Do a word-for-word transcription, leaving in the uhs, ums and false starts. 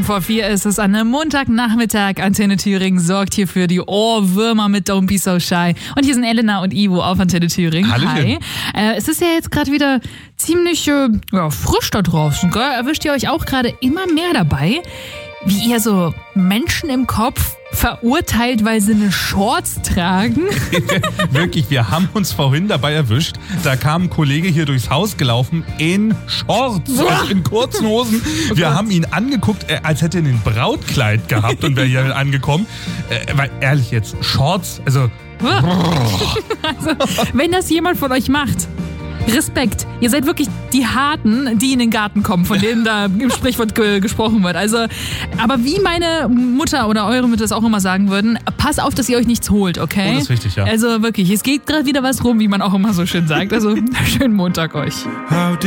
vor vier ist es an einem Montagnachmittag. Antenne Thüringen sorgt hier für die Ohrwürmer mit Don't Be So Shy. Und hier sind Elena und Ivo auf Antenne Thüringen. Hallöchen. Hi. Äh, es ist ja jetzt gerade wieder ziemlich äh, ja, frisch da draußen, gell? Erwischt ihr euch auch gerade immer mehr dabei, wie ihr so Menschen im Kopf verurteilt, weil sie eine Shorts tragen? Wirklich, wir haben uns vorhin dabei erwischt. Da kam ein Kollege hier durchs Haus gelaufen in Shorts, also in kurzen Hosen. Wir haben ihn angeguckt, äh, als hätte er ein Brautkleid gehabt und wäre hier angekommen. Äh, weil ehrlich jetzt, Shorts, also... Also, wenn das jemand von euch macht, Respekt. Ihr seid wirklich die Harten, die in den Garten kommen, von denen da im Sprichwort ge- gesprochen wird. Also, aber wie meine Mutter oder eure Mütter es auch immer sagen würden, pass auf, dass ihr euch nichts holt, okay? Oh, das ist wichtig, ja. Also wirklich, es geht gerade wieder was rum, wie man auch immer so schön sagt. Also, schönen Montag euch.